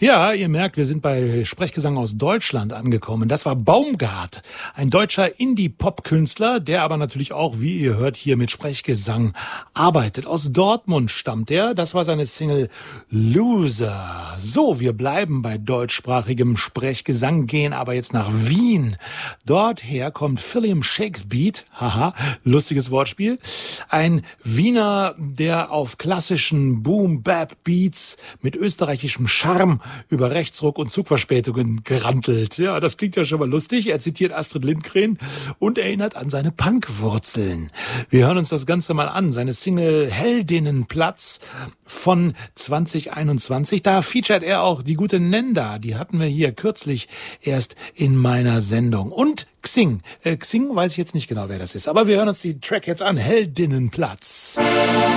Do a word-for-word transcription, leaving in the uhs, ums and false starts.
Ja, ihr merkt, wir sind bei Sprechgesang aus Deutschland angekommen. Das war Baumgart, ein deutscher Indie-Pop-Künstler, der aber natürlich auch, wie ihr hört, hier mit Sprechgesang arbeitet. Aus Dortmund stammt er. Das war seine Single Loser. So, wir bleiben bei deutschsprachigem Sprechgesang, gehen aber jetzt nach Wien. Dorther kommt Philium Shakespeare, haha, lustiges Wortspiel. Ein Wiener, der auf klassischen Boom-Bap-Beats mit österreichischem Charme über Rechtsruck und Zugverspätungen gerantelt. Ja, das klingt ja schon mal lustig. Er zitiert Astrid Lindgren und erinnert an seine Punkwurzeln. Wir hören uns das Ganze mal an. Seine Single Heldinnenplatz von zwanzig einundzwanzig. Da featuret er auch die gute Nenda. Die hatten wir hier kürzlich erst in meiner Sendung. Und Xing. Äh, Xing weiß ich jetzt nicht genau, wer das ist. Aber wir hören uns die Track jetzt an. Heldinnenplatz.